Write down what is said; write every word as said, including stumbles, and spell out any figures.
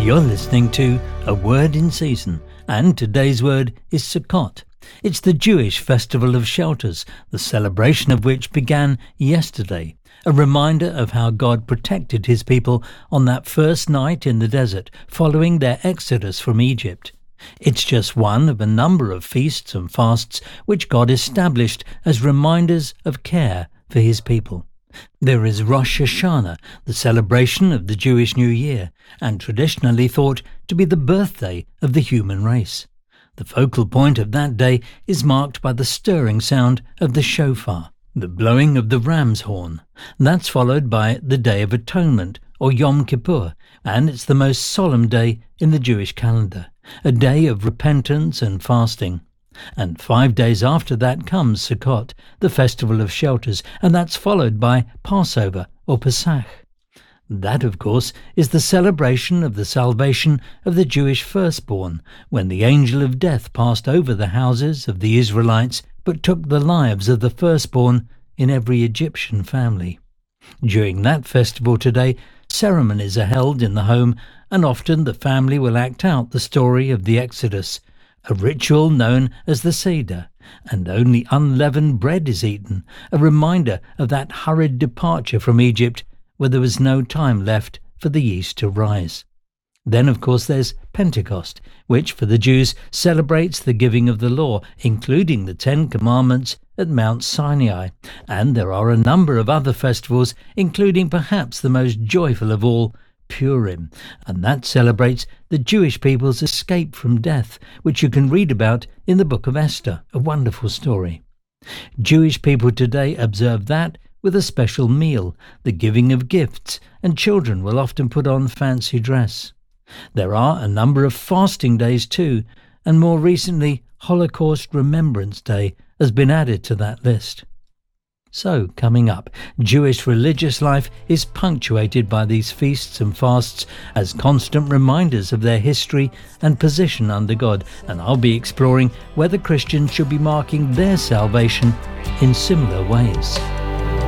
You're listening to A Word in Season, and today's word is Sukkot. It's the Jewish festival of shelters, the celebration of which began yesterday, a reminder of how God protected his people on that first night in the desert following their exodus from Egypt. It's just one of a number of feasts and fasts which God established as reminders of care for his people. There is Rosh Hashanah, the celebration of the Jewish New Year, and traditionally thought to be the birthday of the human race. The focal point of that day is marked by the stirring sound of the shofar, the blowing of the ram's horn. That's followed by the Day of Atonement, or Yom Kippur, and it's the most solemn day in the Jewish calendar, a day of repentance and fasting. And five days after that comes Sukkot, the festival of shelters, and that's followed by Passover or Pesach. That, of course, is the celebration of the salvation of the Jewish firstborn, when the angel of death passed over the houses of the Israelites but took the lives of the firstborn in every Egyptian family. During that festival today, ceremonies are held in the home, and often the family will act out the story of the Exodus, a ritual known as the Seder, and only unleavened bread is eaten, a reminder of that hurried departure from Egypt where there was no time left for the yeast to rise. Then, of course, there's Pentecost, which for the Jews celebrates the giving of the law, including the Ten Commandments at Mount Sinai. And there are a number of other festivals, including perhaps the most joyful of all, Purim, and that celebrates the Jewish people's escape from death, which you can read about in the book of Esther, a wonderful story. Jewish people today observe that with a special meal, the giving of gifts, and children will often put on fancy dress. There are a number of fasting days too, and more recently Holocaust Remembrance Day has been added to that list. So, coming up, Jewish religious life is punctuated by these feasts and fasts as constant reminders of their history and position under God, and I'll be exploring whether Christians should be marking their salvation in similar ways.